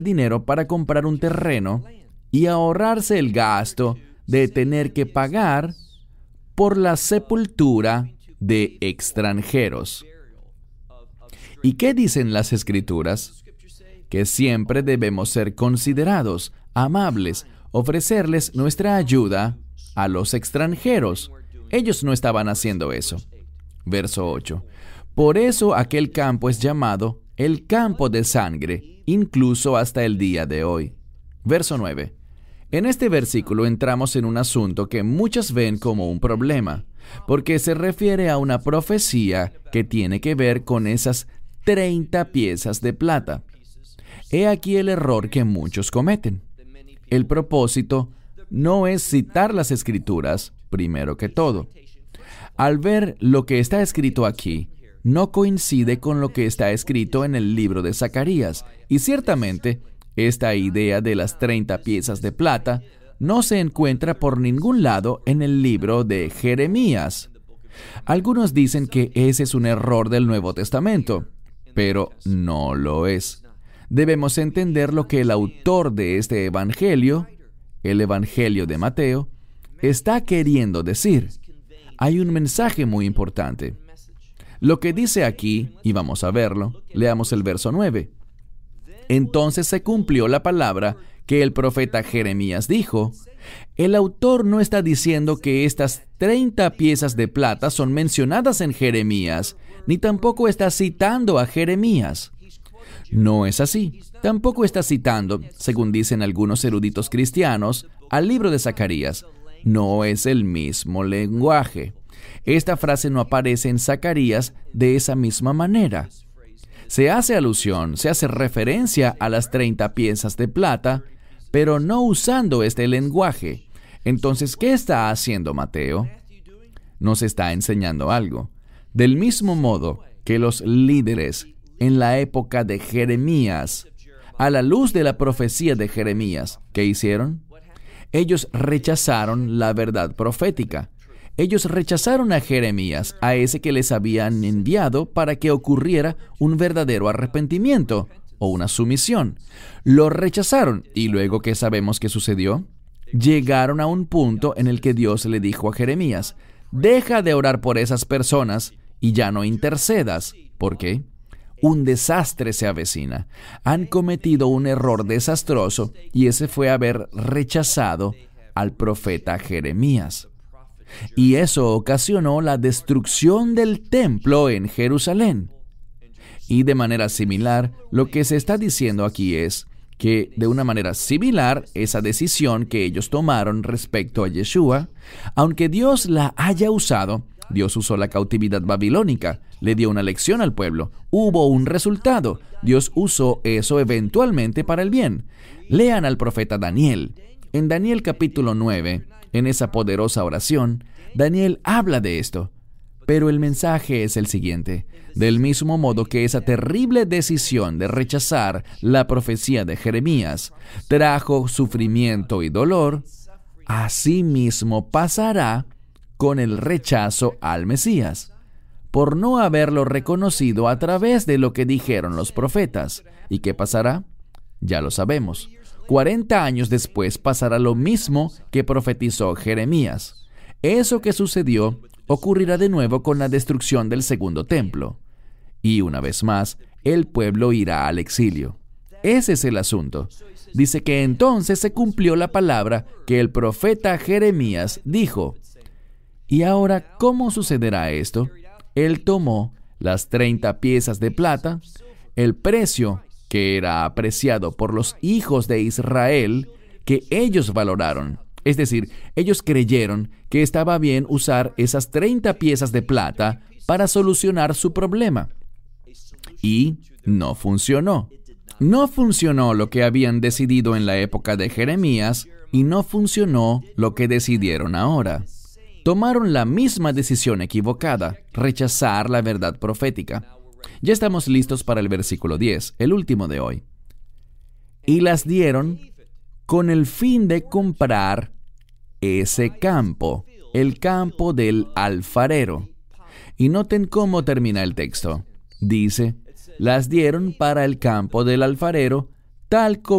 dinero para comprar un terreno y ahorrarse el gasto de tener que pagar por la sepultura de extranjeros. ¿Y qué dicen las Escrituras? Que siempre debemos ser considerados, amables, ofrecerles nuestra ayuda a los extranjeros. Ellos no estaban haciendo eso. Verso 8. Por eso aquel campo es llamado el campo de sangre, incluso hasta el día de hoy. Verso 9. En este versículo entramos en un asunto que muchos ven como un problema, porque se refiere a una profecía que tiene que ver con esas 30 piezas de plata. He aquí el error que muchos cometen. El propósito no es citar las Escrituras, primero que todo. Al ver lo que está escrito aquí, no coincide con lo que está escrito en el libro de Zacarías, y ciertamente, esta idea de las 30 piezas de plata no se encuentra por ningún lado en el libro de Jeremías. Algunos dicen que ese es un error del Nuevo Testamento, pero no lo es. Debemos entender lo que el autor de este evangelio, el Evangelio de Mateo, está queriendo decir. Hay un mensaje muy importante. Lo que dice aquí, y vamos a verlo, leamos el verso 9. Entonces se cumplió la palabra que el profeta Jeremías dijo. El autor no está diciendo que estas 30 piezas de plata son mencionadas en Jeremías, ni tampoco está citando a Jeremías. No es así. Tampoco está citando, según dicen algunos eruditos cristianos, al libro de Zacarías. No es el mismo lenguaje. Esta frase no aparece en Zacarías de esa misma manera. Se hace alusión, se hace referencia a las 30 piezas de plata, pero no usando este lenguaje. Entonces, ¿qué está haciendo Mateo? Nos está enseñando algo. Del mismo modo que los líderes en la época de Jeremías, a la luz de la profecía de Jeremías, ¿qué hicieron? Ellos rechazaron la verdad profética. Ellos rechazaron a Jeremías, a ese que les habían enviado para que ocurriera un verdadero arrepentimiento o una sumisión. Lo rechazaron y luego, ¿qué sabemos que sucedió? Llegaron a un punto en el que Dios le dijo a Jeremías, deja de orar por esas personas y ya no intercedas. ¿Por qué? Un desastre se avecina. Han cometido un error desastroso y ese fue haber rechazado al profeta Jeremías. Y eso ocasionó la destrucción del templo en Jerusalén. Y de manera similar, lo que se está diciendo aquí es que de una manera similar, esa decisión que ellos tomaron respecto a Yeshua, aunque Dios la haya usado, Dios usó la cautividad babilónica, le dio una lección al pueblo, hubo un resultado, Dios usó eso eventualmente para el bien. Lean al profeta Daniel. En Daniel capítulo 9, en esa poderosa oración, Daniel habla de esto. Pero el mensaje es el siguiente. Del mismo modo que esa terrible decisión de rechazar la profecía de Jeremías trajo sufrimiento y dolor, así mismo pasará con el rechazo al Mesías, por no haberlo reconocido a través de lo que dijeron los profetas. ¿Y qué pasará? Ya lo sabemos. 40 años después pasará lo mismo que profetizó Jeremías. Eso que sucedió ocurrirá de nuevo con la destrucción del segundo templo. Y una vez más, el pueblo irá al exilio. Ese es el asunto. Dice que entonces se cumplió la palabra que el profeta Jeremías dijo. ¿Y ahora cómo sucederá esto? Él tomó las 30 piezas de plata, el precio que era apreciado por los hijos de Israel, que ellos valoraron. Es decir, ellos creyeron que estaba bien usar esas 30 piezas de plata para solucionar su problema. Y no funcionó. No funcionó lo que habían decidido en la época de Jeremías y no funcionó lo que decidieron ahora. Tomaron la misma decisión equivocada, rechazar la verdad profética. Ya estamos listos para el versículo 10, el último de hoy. Y las dieron con el fin de comprar ese campo, el campo del alfarero. Y noten cómo termina el texto. Dice, las dieron para el campo del alfarero tal como